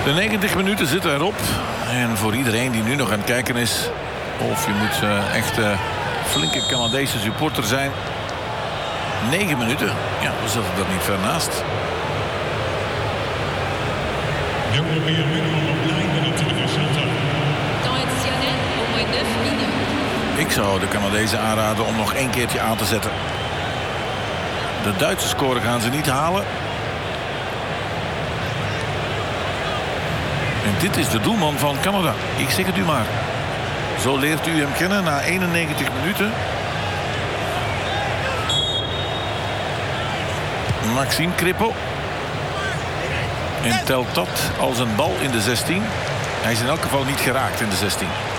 De 90 minuten zitten erop. En voor iedereen die nu nog aan het kijken is, of je moet echt flinke Canadese supporter zijn. 9 minuten. Ja, we zitten er niet ver naast. Ik zou de Canadezen aanraden om nog 1 keertje aan te zetten. De Duitse score gaan ze niet halen. En dit is de doelman van Canada. Ik zeg het u maar. Zo leert u hem kennen na 91 minuten. Maxime Crépeau. En telt dat als een bal in de 16. Hij is in elk geval niet geraakt in de 16.